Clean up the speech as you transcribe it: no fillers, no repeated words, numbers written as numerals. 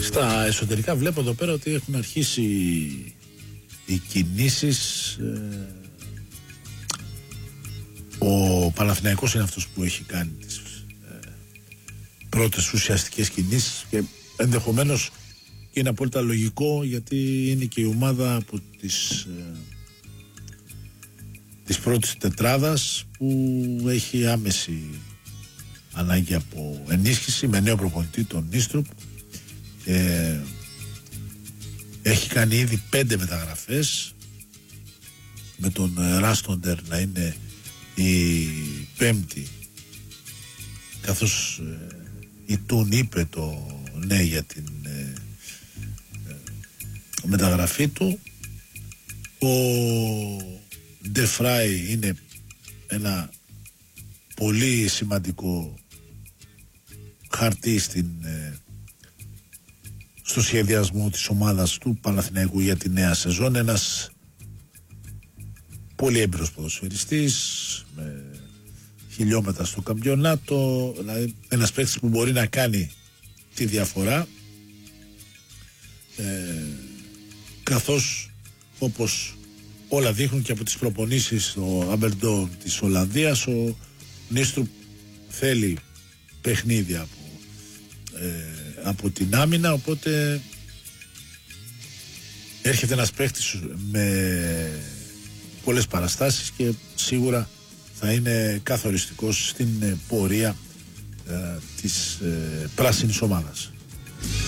Στα εσωτερικά βλέπω εδώ πέρα ότι έχουν αρχίσει οι κινήσεις. Ο Παναθηναϊκός είναι αυτός που έχει κάνει τις πρώτες ουσιαστικές κινήσεις και ενδεχομένως είναι απόλυτα λογικό, γιατί είναι και η ομάδα από της πρώτης τετράδας που έχει άμεση ανάγκη από ενίσχυση με νέο προπονητή, τον Νίστρουπ. Έχει κάνει ήδη 5 μεταγραφές, με τον Ράστοντερ να είναι η 5η, καθώς η Τούν είπε το ναι για την μεταγραφή του. Ο Ντεφράι είναι ένα πολύ σημαντικό χαρτί στο σχεδιασμό της ομάδας του Παναθηναϊκού για τη νέα σεζόν. Ένας πολύ έμπειρος ποδοσφαιριστής με χιλιόμετρα στο καμπιονάτο, δηλαδή ένας παίκτης που μπορεί να κάνει τη διαφορά, καθώς όπως όλα δείχνουν και από τις προπονήσεις στο Αμπερντόν της Ολλανδίας, ο Νίστρουπ θέλει παιχνίδια από την άμυνα, οπότε έρχεται ένας παίκτης με πολλές παραστάσεις και σίγουρα θα είναι καθοριστικός στην πορεία της πράσινης ομάδας.